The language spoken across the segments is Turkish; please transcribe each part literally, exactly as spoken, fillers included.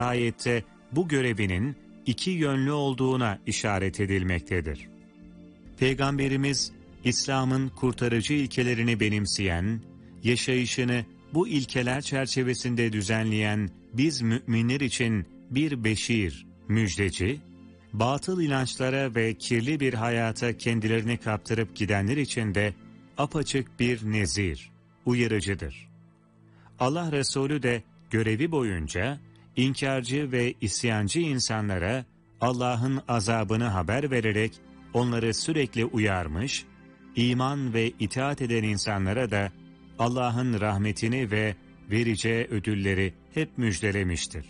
ayette bu görevinin iki yönlü olduğuna işaret edilmektedir. Peygamberimiz, İslam'ın kurtarıcı ilkelerini benimseyen, yaşayışını bu ilkeler çerçevesinde düzenleyen biz müminler için bir beşir, müjdeci, batıl inançlara ve kirli bir hayata kendilerini kaptırıp gidenler için de apaçık bir nezir, uyarıcıdır. Allah Resulü de görevi boyunca inkarcı ve isyancı insanlara Allah'ın azabını haber vererek onları sürekli uyarmış, iman ve itaat eden insanlara da Allah'ın rahmetini ve vereceği ödülleri hep müjdelemiştir.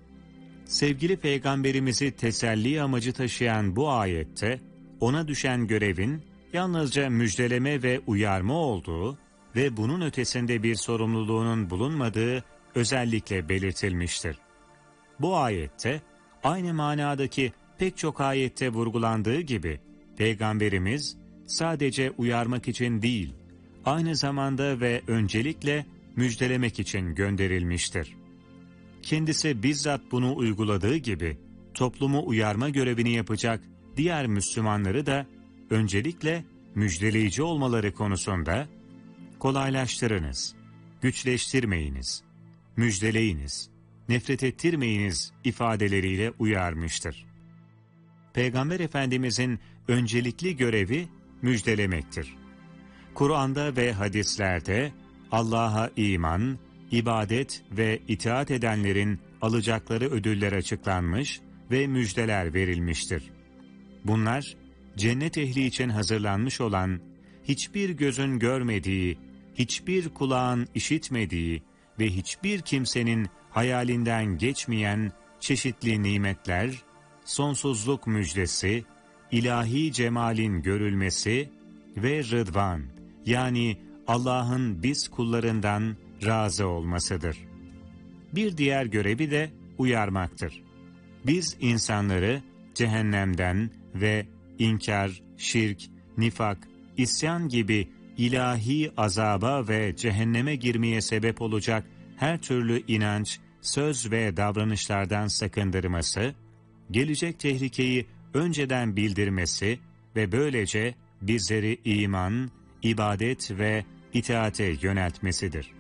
Sevgili Peygamberimizi teselli amacı taşıyan bu ayette, ona düşen görevin yalnızca müjdeleme ve uyarma olduğu ve bunun ötesinde bir sorumluluğunun bulunmadığı özellikle belirtilmiştir. Bu ayette, aynı manadaki pek çok ayette vurgulandığı gibi, Peygamberimiz sadece uyarmak için değil, aynı zamanda ve öncelikle müjdelemek için gönderilmiştir. Kendisi bizzat bunu uyguladığı gibi, toplumu uyarma görevini yapacak diğer Müslümanları da öncelikle müjdeleyici olmaları konusunda kolaylaştırınız, güçleştirmeyiniz, müjdeleyiniz, nefret ettirmeyiniz ifadeleriyle uyarmıştır. Peygamber Efendimizin öncelikli görevi müjdelemektir. Kur'an'da ve hadislerde Allah'a iman, ibadet ve itaat edenlerin alacakları ödüller açıklanmış ve müjdeler verilmiştir. Bunlar, cennet ehli için hazırlanmış olan, hiçbir gözün görmediği, hiçbir kulağın işitmediği ve hiçbir kimsenin hayalinden geçmeyen çeşitli nimetler, sonsuzluk müjdesi, ilahi cemalin görülmesi ve rıdvan, yani Allah'ın biz kullarından razı olmasıdır. Bir diğer görevi de uyarmaktır. Biz insanları cehennemden ve inkar, şirk, nifak, isyan gibi ilahi azaba ve cehenneme girmeye sebep olacak her türlü inanç, söz ve davranışlardan sakındırması, gelecek tehlikeyi önceden bildirmesi ve böylece bizleri iman, ibadet ve itaate yöneltmesidir.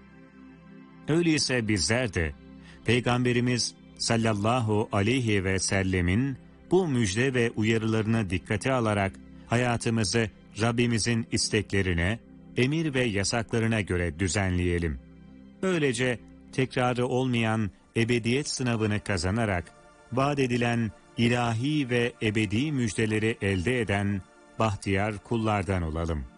Öyleyse bizler de Peygamberimiz sallallahu aleyhi ve sellemin bu müjde ve uyarılarını dikkate alarak hayatımızı Rabbimizin isteklerine, emir ve yasaklarına göre düzenleyelim. Böylece tekrarı olmayan ebediyet sınavını kazanarak vaat edilen ilahi ve ebedi müjdeleri elde eden bahtiyar kullardan olalım.